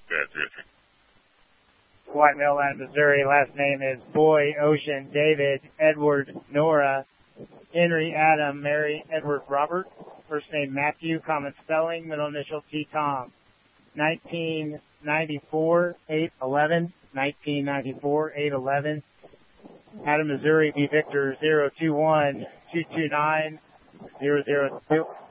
Yeah, 303. White male out of Missouri. Last name is Boy, Ocean, David, Edward, Nora, Henry, Adam, Mary, Edward, Robert. First name Matthew, common spelling, middle initial T, Tom. 1994, 811. 1994, 811. Adam, Missouri, B. Victor, 021 229 002.